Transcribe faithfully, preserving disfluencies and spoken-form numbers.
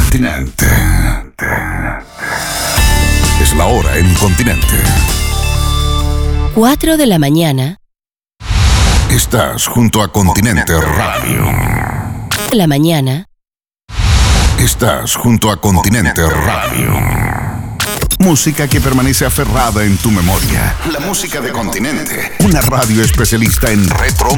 Continente. Es la hora en Continente. cuatro de la mañana. Estás junto a Continente Radio. De la mañana. Estás junto a Continente Radio. Música que permanece aferrada en tu memoria. La música de Continente. Una radio especialista en retro